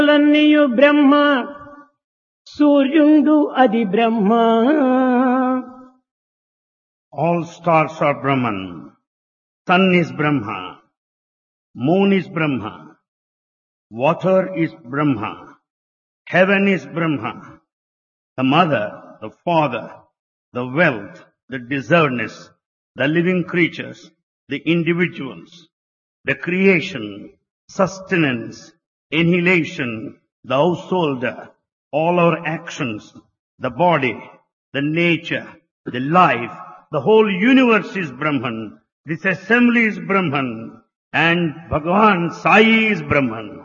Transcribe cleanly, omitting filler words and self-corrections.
లన్నీయు బ్రహ్మ సూర్యుండు అది బ్రహ్మ. All stars are Brahman. Sun is Brahma. Moon is Brahma. Water is Brahma. Heaven is Brahma. The mother, the father, the wealth, the deservedness, the living creatures, the individuals, the creation, sustenance, annihilation, the householder, all our actions, the body, the nature, the life, the whole universe is Brahman. This assembly is Brahman. And Bhagavan Sai is Brahman.